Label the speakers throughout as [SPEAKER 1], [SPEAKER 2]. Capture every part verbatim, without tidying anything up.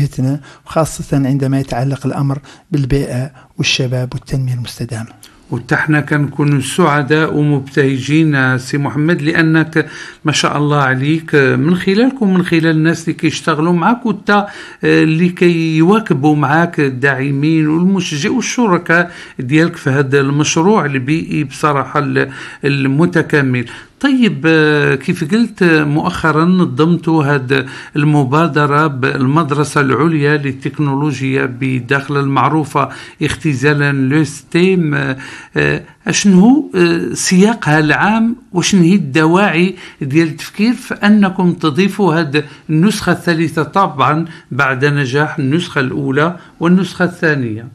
[SPEAKER 1] وجهتنا، وخاصة عندما يتعلق الأمر بالبيئة والشباب والتنمية المستدامة.
[SPEAKER 2] وتحنا كنكون سعداء ومبتهجين سي محمد، لأنك ما شاء الله عليك من خلالكم، من خلال الناس اللي كيشتغلوا معك وتا اللي كيواكبوا معك الداعمين والمشجعين والشركاء ديالك في هذا المشروع البيئي بصراحة المتكامل. طيب كيف قلت مؤخرا نظمتوا هذه المبادرة بالمدرسة العليا للتكنولوجيا بداخل المعروفة اختزالا لوستيم، اشنو هو سياقها العام وشنو هي الدواعي ديال التفكير في أنكم تضيفوا هذه النسخة الثالثة، طبعا بعد نجاح النسخة الأولى والنسخة الثانية؟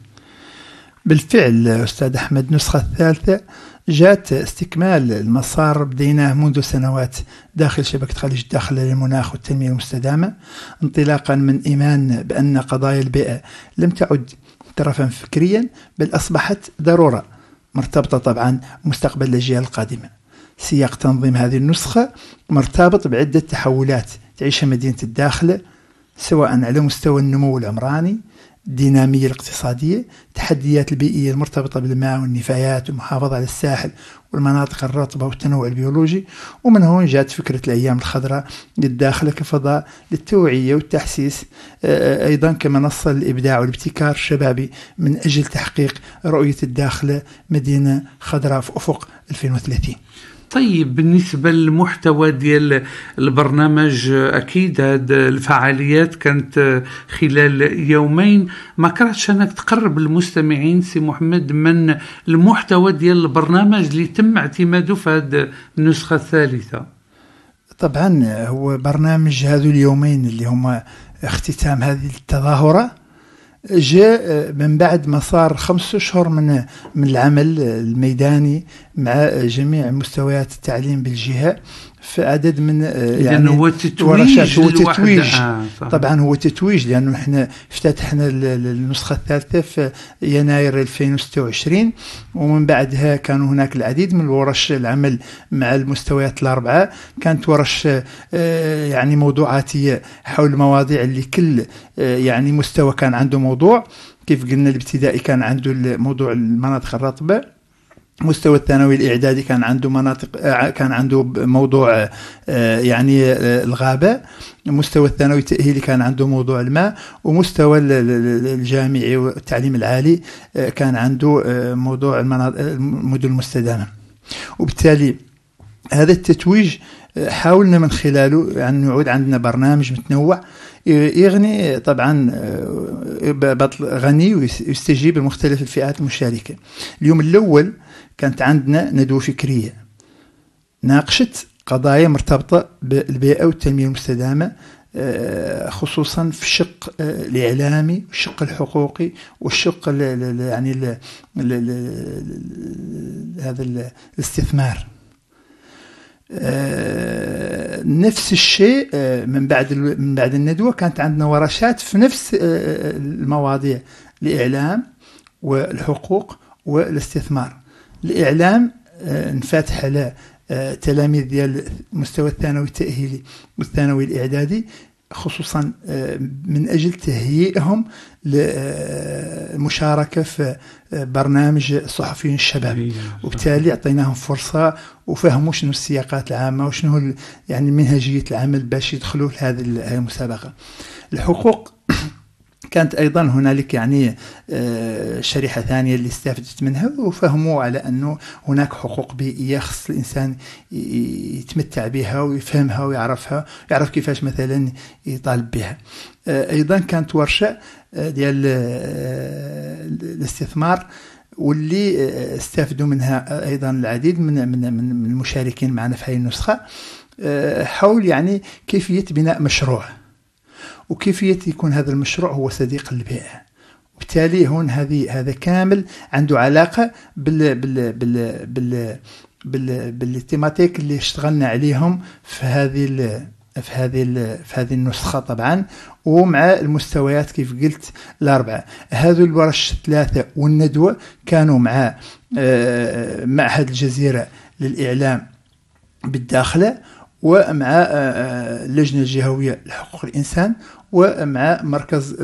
[SPEAKER 1] بالفعل أستاذ أحمد، النسخة الثالثة جاءت استكمال المسار بديناه منذ سنوات داخل شبكة خليج الداخل للمناخ والتنمية المستدامة، انطلاقا من إيمان بأن قضايا البيئة لم تعد ترفا فكريا، بل أصبحت ضرورة مرتبطة طبعا بمستقبل الأجيال القادمة. سياق تنظيم هذه النسخة مرتبط بعدة تحولات تعيشها مدينة الداخلة، سواء على مستوى النمو العمراني، الدينامية الاقتصادية، التحديات البيئية المرتبطة بالماء والنفايات والمحافظة على الساحل والمناطق الرطبة والتنوع البيولوجي. ومن هون جاءت فكرة الأيام الخضراء للداخلة كفضاء للتوعية والتحسيس، أيضا كمنصة للإبداع والابتكار الشبابي من أجل تحقيق رؤية الداخلة مدينة خضراء في أفق ألفين وثلاثين.
[SPEAKER 2] طيب بالنسبة للمحتوى ديال البرنامج، أكيد هذه الفعاليات كانت خلال يومين، ما كرهتش أنك تقرب المستمعين سي محمد من المحتوى ديال البرنامج اللي تم اعتماده في هذه النسخة الثالثة؟
[SPEAKER 1] طبعا هو برنامج هذو اليومين اللي هم اختتام هذه التظاهرة جاء من بعد ما صار خمس أشهر من من العمل الميداني مع جميع مستويات التعليم بالجهة في عدد من
[SPEAKER 2] يعني هو تتويج,
[SPEAKER 1] هو تتويج آه طبعا هو تتويج، لأنه احنا افتتحنا النسخة الثالثة في يناير ألفين وستة وعشرين، ومن بعدها كانوا هناك العديد من الورش العمل مع المستويات الأربعة. كانت ورش يعني موضوعاتية حول المواضيع اللي كل يعني مستوى كان عنده موضوع. كيف قلنا الابتدائي كان عنده موضوع المناطق الرطبة، مستوى الثانوي الإعدادي كان عنده مناطق كان عنده موضوع يعني الغابة، مستوى الثانوي التأهيلي كان عنده موضوع الماء، ومستوى الجامعي والتعليم العالي كان عنده موضوع المدن المستدامة. وبالتالي هذا التتويج حاولنا من خلاله يعني نعود عندنا برنامج متنوع يغني طبعا بطل غني ويستجيب لمختلف الفئات المشاركة. اليوم الأول كانت عندنا ندوة فكرية ناقشت قضايا مرتبطة بالبيئة والتنمية المستدامة، خصوصا في الشق الإعلامي والشق الحقوقي والشق يعني ال ال ال هذا الاستثمار. نفس الشيء من بعد من بعد الندوة كانت عندنا ورشات في نفس المواضيع، الإعلام والحقوق والاستثمار. الإعلام نفتح على تلاميذ ديال المستوى الثانوي التأهيلي والثانوي الإعدادي، خصوصا من أجل تهيئهم للمشاركة في برنامج الصحفيين الشباب، وبالتالي أعطيناهم فرصة وفهموا شنو السياقات العامة وشنو يعني منهجية العمل باش يدخلوا في هذه المسابقة. الحقوق كانت أيضا هنالك يعني شريحة ثانية اللي استفدت منها وفهموا على أنه هناك حقوق بيئية خص الإنسان يتمتع بها ويفهمها ويعرفها، يعرف كيفاش مثلا يطالب بها. أيضا كانت ورشة ديال الاستثمار واللي استفدوا منها أيضا العديد من من المشاركين معنا في هذه النسخة، حول يعني كيفية بناء مشروع وكيفية يكون هذا المشروع هو صديق للبيئة. وبالتالي هون هذه هذا كامل عنده علاقة بال بال بال بال بال بالتيماتيك اللي اشتغلنا عليهم في هذه في هذه في هذه النسخة طبعا، ومع المستويات كيف قلت الأربعة. هذو الورش الثلاثة والندوة كانوا مع معهد الجزيرة للإعلام بالداخلة، ومع اللجنة الجهوية لحقوق الإنسان، ومع مركز